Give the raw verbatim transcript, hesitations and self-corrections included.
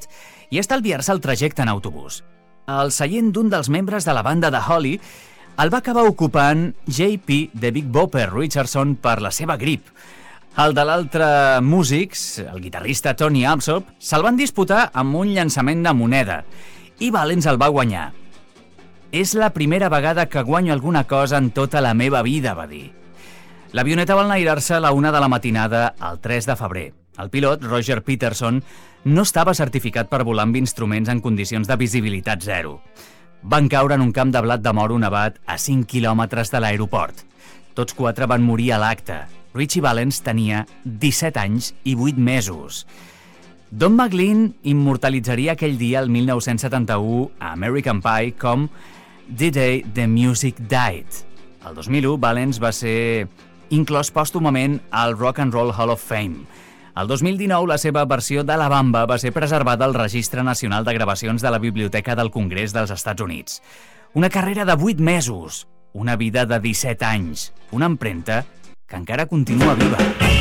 Epcot i estalviar-se el trajecte en autobús. El seient d'un dels membres de la banda de Holly el va acabar ocupant J P de Big Bopper Richardson per la seva grip. El de l'altre músics, el guitarrista Tony Alsop, se'l van disputar amb un llançament de moneda i Valens el va guanyar. És la primera vegada que guanyo alguna cosa en tota la meva vida, va dir. L'avioneta va enlairar-se a la una de la matinada el tres de febrer. El pilot, Roger Peterson, no estava certificat per volar amb instruments en condicions de visibilitat zero. Van caure en un camp de blat de moro nevat a cinc quilòmetres de l'aeroport. Tots quatre van morir a l'acte. Richie Valens tenia disset anys i vuit mesos. Don McLean immortalitzaria aquell dia, el mil nou-cents setanta-u, a American Pie com The Day the Music Died. El dos mil u, Valens va ser inclòs pòstumament al Rock and Roll Hall of Fame. El dos mil dinou, la seva versió de La Bamba va ser preservada al Registre Nacional de Gravacions de la Biblioteca del Congrés dels Estats Units. Una carrera de vuit mesos, una vida de disset anys, una empremta que encara continua viva.